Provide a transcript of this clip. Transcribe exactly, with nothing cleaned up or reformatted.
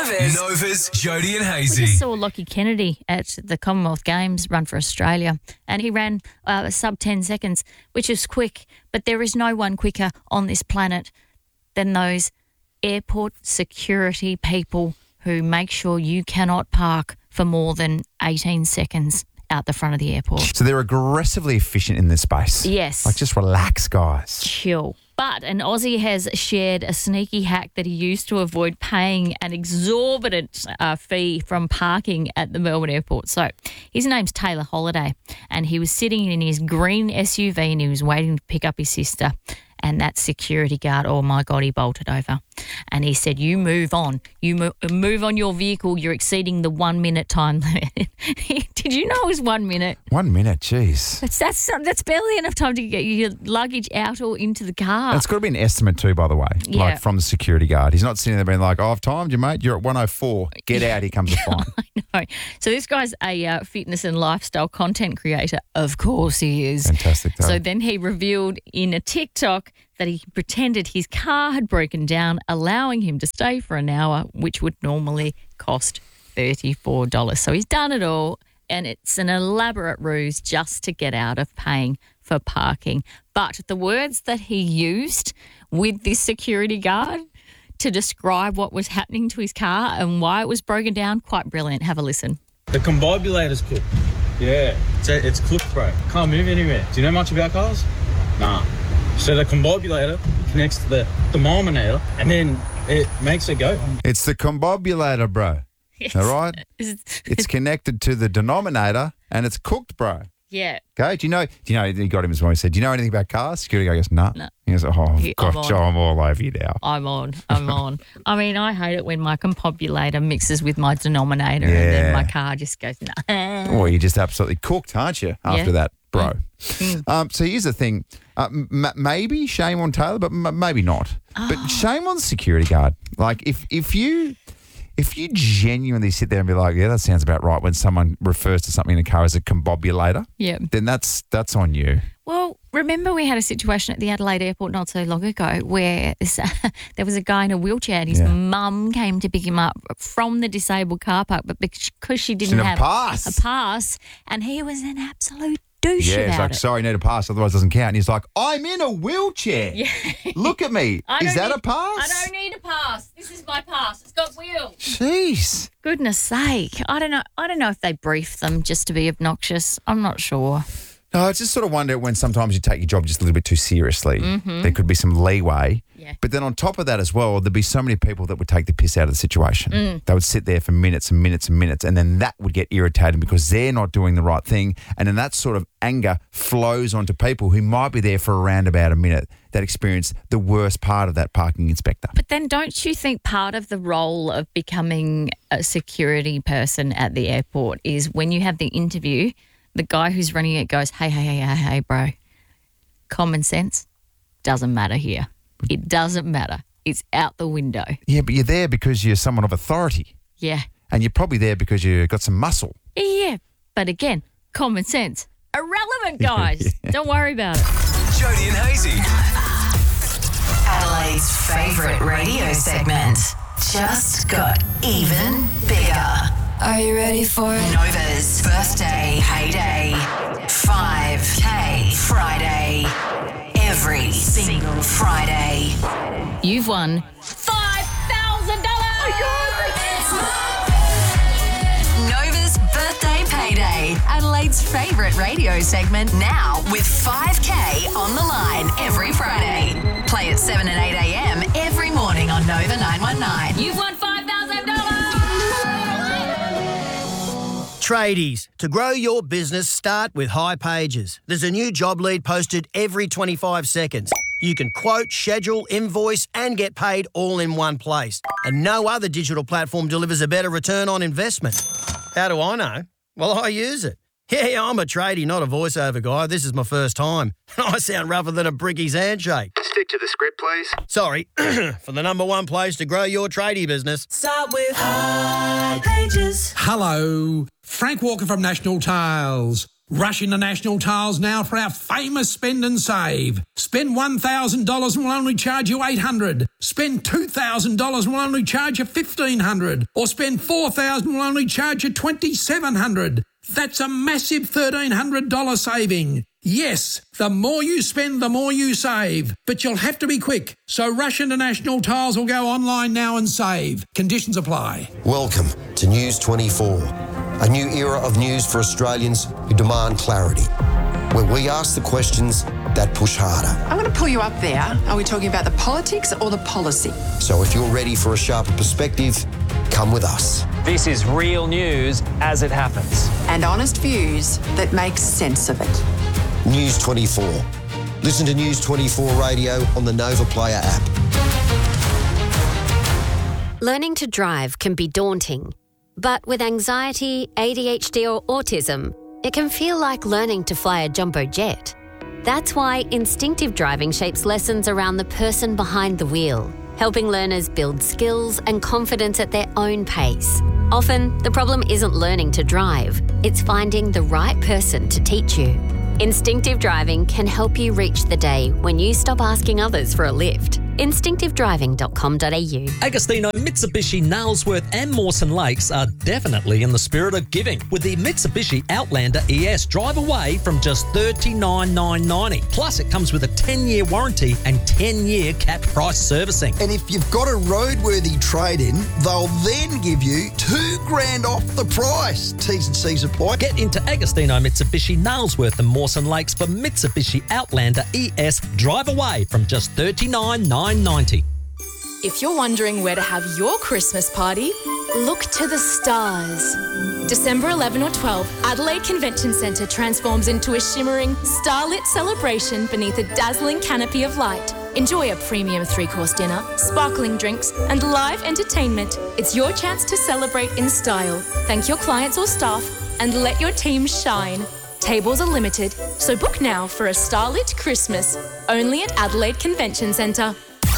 Nova's. Nova's Jody and We Hazy. just saw Lockie Kennedy at the Commonwealth Games run for Australia, and he ran uh, sub ten seconds, which is quick, but there is no one quicker on this planet than those airport security people who make sure you cannot park for more than eighteen seconds out the front of the airport. So they're aggressively efficient in this space. Yes. Like, just relax, guys. Chill. But an Aussie has shared a sneaky hack that he used to avoid paying an exorbitant uh, fee from parking at the Melbourne airport. So his name's Taylor Holiday, and he was sitting in his green S U V and he was waiting to pick up his sister. And that security guard, oh my God, he bolted over. And he said, you move on. You mo- move on your vehicle. You're exceeding the one minute time limit. Did you know it was one minute? One minute, jeez. That's, that's, that's barely enough time to get your luggage out or into the car. That's got to be an estimate too, by the way, Yeah. like from the security guard. He's not sitting there being like, oh, I've timed you, mate. You're at one oh four. Get out. Here comes the fine. I know. So this guy's a uh, fitness and lifestyle content creator. Of course he is. Fantastic, though. So then he revealed in a TikTok that he pretended his car had broken down, allowing him to stay for an hour, which would normally cost thirty-four dollars. So he's done it all, and it's an elaborate ruse just to get out of paying for parking. But the words that he used with this security guard to describe what was happening to his car and why it was broken down, quite brilliant. Have a listen. The combobulator's cooked. Yeah, it's, it's cooked, bro. Can't move anywhere. Do you know much about cars? Nah. So the combobulator connects to the thermometer and then it makes it go. It's the combobulator, bro. Yes. All right? It's- It's connected to the denominator and it's cooked, bro. yeah. Okay, do you know, do you know, he got him as well. He said, do you know anything about cars? Security guy goes, nah. No. He goes, oh, He- I'm gosh, on. I'm all over you now. I'm on. I'm on. I mean, I hate it when my compobulator mixes with my denominator and then Yeah. my car just goes, nah. Well, you're just absolutely cooked, aren't you, after Yeah. that, bro? Mm. Um, so here's the thing. Uh, m- maybe shame on Taylor, but m- maybe not. But Oh. shame on the security guard. Like, if, if you... If you genuinely sit there and be like, yeah, that sounds about right when someone refers to something in a car as a combobulator, Yeah. then that's that's on you. Well, remember we had a situation at the Adelaide airport not so long ago where this, there was a guy in a wheelchair and his Yeah. mum came to pick him up from the disabled car park, but because she didn't Didn't have have a pass. a pass, and he was an absolute douche Yeah, it's about like, it. sorry, need a pass, otherwise it doesn't count. And he's like, I'm in a wheelchair. Yeah. Look at me. I Is don't that need- a pass? I don't need a pass. This is my pass. It's got wheels. Jeez. Goodness sake. I don't know. I don't know if they brief them just to be obnoxious. I'm not sure. No, I just sort of wonder when sometimes you take your job just a little bit too seriously. There could be some leeway. Yeah. But then on top of that as well, there'd be so many people that would take the piss out of the situation. They would sit there for minutes and minutes and minutes, and then that would get irritating because they're not doing the right thing. And then that sort of anger flows onto people who might be there for around about a minute that experience the worst part of that parking inspector. But then don't you think part of the role of becoming a security person at the airport is when you have the interview, the guy who's running it goes, hey, hey, hey, hey, hey, bro, common sense doesn't matter here. It doesn't matter. It's out the window. Yeah, but you're there because you're someone of authority. Yeah. And you're probably there because you've got some muscle. Yeah. But again, common sense. Irrelevant, guys. Don't worry about it. Jody and Hazy. Adelaide's favourite radio segment just got even bigger. Are you ready for it? Nova's birthday payday. five K Friday. Every single Friday. You've won five thousand dollars. Nova's birthday payday. Adelaide's favourite radio segment now with five K on the line every Friday. Play at seven and eight a.m. every morning on Nova nine one nine. You've won five thousand dollars. Tradies, to grow your business, start with High Pages. There's a new job lead posted every twenty-five seconds. You can quote, schedule, invoice and get paid all in one place. And no other digital platform delivers a better return on investment. How do I know? Well, I use it. Yeah, I'm a tradie, not a voiceover guy. This is my first time. I sound rougher than a brickie's handshake. Stick to the script, please. Sorry, for the number one place to grow your tradie business. Start with High Pages. Hello, Frank Walker from National Tiles. Rush into National Tiles now for our famous spend and save. Spend one thousand dollars and we'll only charge you eight hundred dollars. Spend two thousand dollars and we'll only charge you fifteen hundred dollars. Or spend four thousand dollars and we'll only charge you twenty-seven hundred dollars. That's a massive thirteen hundred dollars saving. Yes, the more you spend, the more you save. But you'll have to be quick. So rush into National Tiles or go online now and save. Conditions apply. Welcome to News twenty-four, a new era of news for Australians who demand clarity, where we ask the questions that push harder. I'm going to pull you up there. Are we talking about the politics or the policy? So if you're ready for a sharper perspective, come with us. This is real news as it happens. And honest views that make sense of it. News twenty-four. Listen to News twenty-four Radio on the Nova Player app. Learning to drive can be daunting, but with anxiety, A D H D or autism, it can feel like learning to fly a jumbo jet. That's why instinctive driving shapes lessons around the person behind the wheel, helping learners build skills and confidence at their own pace. Often, the problem isn't learning to drive, it's finding the right person to teach you. Instinctive driving can help you reach the day when you stop asking others for a lift. instinctive driving dot com dot a u. Agostino, Mitsubishi, Nailsworth and Mawson Lakes are definitely in the spirit of giving with the Mitsubishi Outlander E S. Drive away from just thirty-nine thousand nine hundred ninety dollars. Plus, it comes with a ten-year warranty and ten-year capped price servicing. And if you've got a roadworthy trade-in, they'll then give you two grand off the price. T's and C's apply. Get into Agostino, Mitsubishi, Nailsworth and Mawson Lakes for Mitsubishi Outlander E S. Drive away from just thirty-nine thousand nine hundred ninety dollars. If you're wondering where to have your Christmas party, look to the stars. December eleventh or twelfth, Adelaide Convention Centre transforms into a shimmering, starlit celebration beneath a dazzling canopy of light. Enjoy a premium three-course dinner, sparkling drinks, and live entertainment. It's your chance to celebrate in style. Thank your clients or staff and let your team shine. Tables are limited, so book now for a starlit Christmas, only at Adelaide Convention Centre.